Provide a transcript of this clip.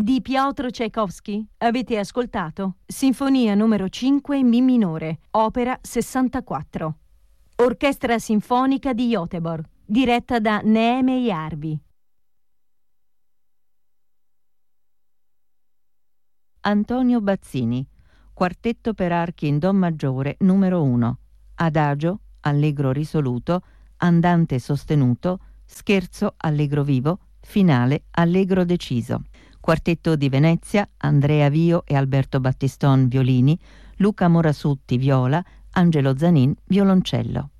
di Piotr Tchaikovsky. Avete ascoltato Sinfonia numero 5 in Mi minore, opera 64. Orchestra Sinfonica di Göteborg, diretta da Neeme Järvi. Antonio Bazzini, quartetto per archi in Do maggiore numero 1, adagio, allegro risoluto, andante sostenuto, scherzo allegro vivo, finale allegro deciso. Quartetto di Venezia, Andrea Vio e Alberto Battiston violini, Luca Morasutti viola, Angelo Zanin violoncello.